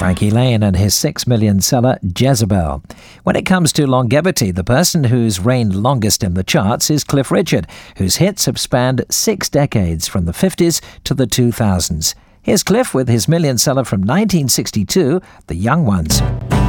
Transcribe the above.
Frankie Laine and his 6 million seller Jezebel. When it comes to longevity, the person who's reigned longest in the charts is Cliff Richard, whose hits have spanned 6 decades from the 50s to the 2000s. Here's Cliff with his million seller from 1962, The Young Ones.